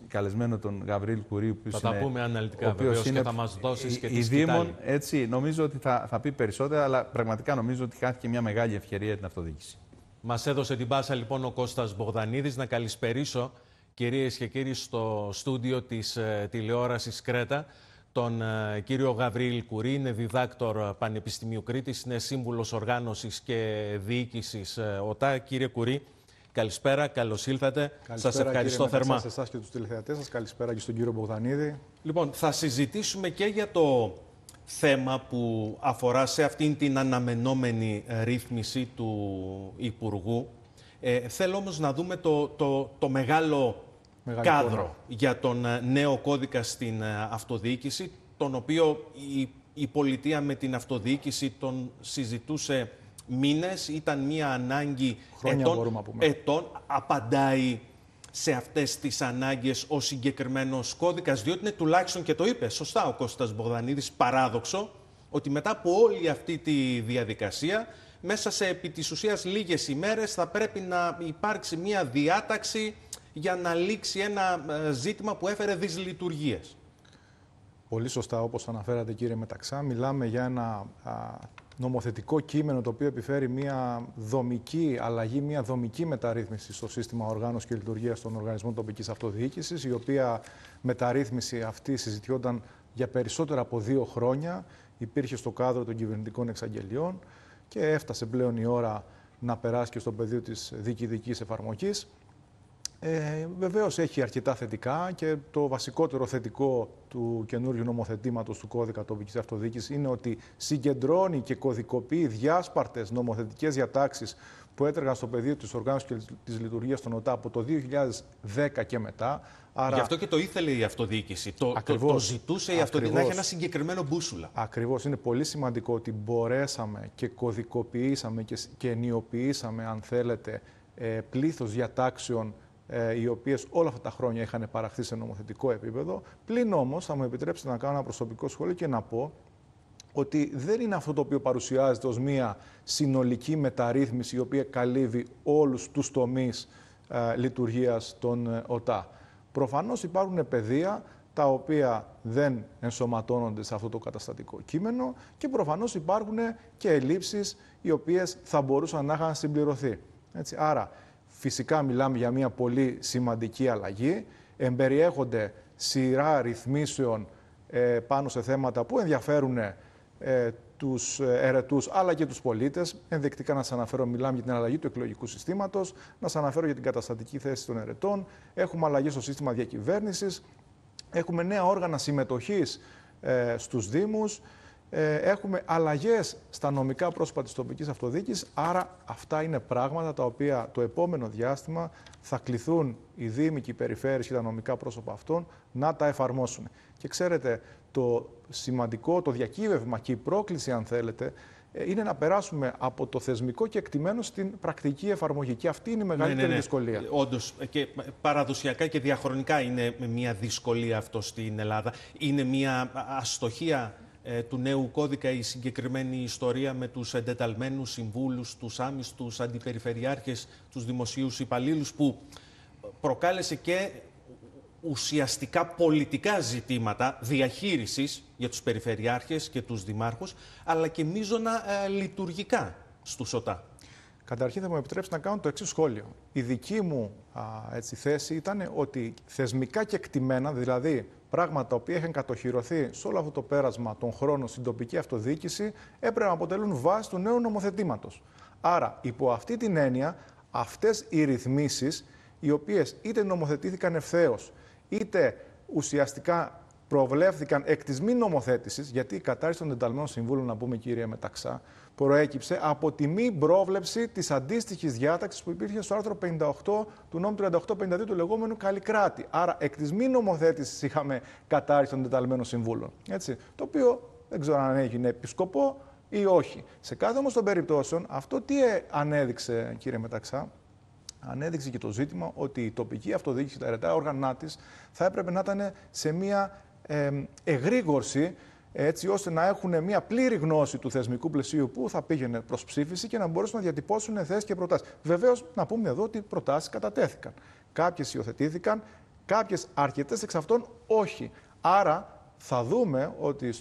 καλεσμένο τον Γαβρίλ Κουρί. Θα τα πούμε αναλυτικά βεβαίως και θα μας δώσεις και τη σκητάλη. Έτσι, νομίζω ότι θα πει περισσότερα, αλλά πραγματικά νομίζω ότι χάθηκε μια μεγάλη ευκαιρία για την αυτοδιοίκηση. Μας έδωσε την πάσα λοιπόν ο Κώστας Μπογδανίδης. Να καλησπερίσω, κυρίες και κύριοι, στο στούντιο της τηλεόρασης Κρέτα τον κύριο Γαβρίλ Κουρί. Είναι διδάκτορ Πανεπιστημίου Κρήτης, είναι σύμβουλος οργάνωσης και διοίκησης ΟΤΑ. Κύριε Κουρί, καλησπέρα, καλώς ήλθατε. Σας ευχαριστώ θερμά. Σε εσάς και τους τηλεθεατές σας, καλησπέρα και στον κύριο Μπογδανίδη. Λοιπόν, θα συζητήσουμε και για το θέμα που αφορά σε αυτήν την αναμενόμενη ρύθμιση του Υπουργού. Θέλω όμως να δούμε το μεγάλο κάδρο για τον νέο κώδικα στην αυτοδιοίκηση, τον οποίο η πολιτεία με την αυτοδιοίκηση τον συζητούσε μήνες, ήταν μια ανάγκη ετών. Απαντάει σε αυτές τις ανάγκες ο συγκεκριμένος κώδικας, διότι είναι τουλάχιστον, και το είπε σωστά ο Κώστας Μπογδανίδης, παράδοξο ότι μετά από όλη αυτή τη διαδικασία, μέσα σε επί της ουσίας λίγες ημέρες θα πρέπει να υπάρξει μια διάταξη για να λήξει ένα ζήτημα που έφερε δυσλειτουργίες. Πολύ σωστά, όπως αναφέρατε κύριε Μεταξά, μιλάμε για ένα νομοθετικό κείμενο το οποίο επιφέρει μια δομική αλλαγή, μια δομική μεταρρύθμιση στο σύστημα οργάνωσης και λειτουργίας των οργανισμών τοπικής αυτοδιοίκησης, η οποία μεταρρύθμιση αυτή συζητιόταν για περισσότερα από 2 χρόνια, υπήρχε στο κάδρο των κυβερνητικών εξαγγελιών και έφτασε πλέον η ώρα να περάσει και στο πεδίο της διοικητικής εφαρμογής. Βεβαίως έχει αρκετά θετικά και το βασικότερο θετικό του καινούριου νομοθετήματος του κώδικα τοπικής αυτοδιοίκησης είναι ότι συγκεντρώνει και κωδικοποιεί διάσπαρτες νομοθετικές διατάξεις που έτρεγαν στο πεδίο της οργάνωσης και της λειτουργίας των ΟΤΑ από το 2010 και μετά. Άρα... Γι' αυτό και το ήθελε η αυτοδιοίκηση. Το ζητούσε η αυτοδιοίκηση να έχει ένα συγκεκριμένο μπούσουλα. Ακριβώς. Είναι πολύ σημαντικό ότι μπορέσαμε και κωδικοποιήσαμε και ενιοποιήσαμε, αν θέλετε, πλήθος διατάξεων οι οποίες όλα αυτά τα χρόνια είχαν παραχθεί σε νομοθετικό επίπεδο. Πλην όμως, θα μου επιτρέψετε να κάνω ένα προσωπικό σχόλιο και να πω ότι δεν είναι αυτό το οποίο παρουσιάζεται ως μια συνολική μεταρρύθμιση η οποία καλύβει όλους τους τομείς λειτουργίας των ΟΤΑ. Προφανώς υπάρχουν πεδία τα οποία δεν ενσωματώνονται σε αυτό το καταστατικό κείμενο και προφανώς υπάρχουν και ελλείψεις οι οποίες θα μπορούσαν να είχαν συμπληρωθεί. Έτσι, άρα, φυσικά μιλάμε για μια πολύ σημαντική αλλαγή. Εμπεριέχονται σειρά ρυθμίσεων πάνω σε θέματα που ενδιαφέρουν τους ερετούς αλλά και τους πολίτες. Ενδεικτικά να σας αναφέρω, μιλάμε για την αλλαγή του εκλογικού συστήματος, να σας αναφέρω για την καταστατική θέση των ερετών. Έχουμε αλλαγή στο σύστημα διακυβέρνησης, έχουμε νέα όργανα συμμετοχής στους Δήμους. Έχουμε αλλαγές στα νομικά πρόσωπα της τοπικής αυτοδιοίκησης, άρα αυτά είναι πράγματα τα οποία το επόμενο διάστημα θα κληθούν οι Δήμοι και οι περιφέρειες και τα νομικά πρόσωπα αυτών να τα εφαρμόσουν. Και ξέρετε, το σημαντικό, το διακύβευμα και η πρόκληση, αν θέλετε, είναι να περάσουμε από το θεσμικό κεκτημένο στην πρακτική εφαρμογή. Και αυτή είναι η μεγαλύτερη δυσκολία. Όντως, και παραδοσιακά και διαχρονικά είναι μια δυσκολία αυτό στην Ελλάδα. Είναι μια αστοχία του νέου κώδικα η συγκεκριμένη ιστορία με τους εντεταλμένους συμβούλους, τους άμυστους αντιπεριφερειάρχες, τους δημοσίους υπαλλήλους, που προκάλεσε και ουσιαστικά πολιτικά ζητήματα διαχείρισης για τους περιφερειάρχες και τους δημάρχους, αλλά και μείζωνα λειτουργικά στους ΟΤΑ. Καταρχήν θα μου επιτρέψει να κάνω το εξής σχόλιο. Η δική μου θέση ήταν ότι θεσμικά κεκτημένα, δηλαδή πράγματα τα οποία είχαν κατοχυρωθεί σε όλο αυτό το πέρασμα των χρόνων στην τοπική αυτοδιοίκηση, έπρεπε να αποτελούν βάση του νέου νομοθετήματος. Άρα, υπό αυτή την έννοια, αυτές οι ρυθμίσεις, οι οποίες είτε νομοθετήθηκαν ευθέως, είτε ουσιαστικά προβλέφθηκαν εκ της μη νομοθέτησης, γιατί η κατάρριση των ενταλμένων συμβούλων, να πούμε κύριε Μεταξά, προέκυψε από τη μη πρόβλεψη της αντίστοιχης διάταξης που υπήρχε στο άρθρο 58 του νόμου 3852 του λεγόμενου Καλλικράτη. Άρα, εκ της μη νομοθέτησης είχαμε κατάρριση των ενταλμένων συμβούλων. Έτσι, το οποίο δεν ξέρω αν έγινε επί σκοπό ή όχι. Σε κάθε όμως των περιπτώσεων, αυτό τι ανέδειξε, κύριε Μεταξά? Ανέδειξε και το ζήτημα ότι η τοπική αυτοδιοίκηση, τα αιρετά όργανα της, θα έπρεπε να ήταν σε μια εγρήγορση, έτσι ώστε να έχουν μια πλήρη γνώση του θεσμικού πλαισίου που θα πήγαινε προς ψήφιση και να μπορέσουν να διατυπώσουν θέσεις και προτάσεις. Βεβαίως, να πούμε εδώ ότι προτάσεις κατατέθηκαν. Κάποιες υιοθετήθηκαν, Κάποιες αρκετές εξ αυτών όχι. Άρα θα δούμε ότι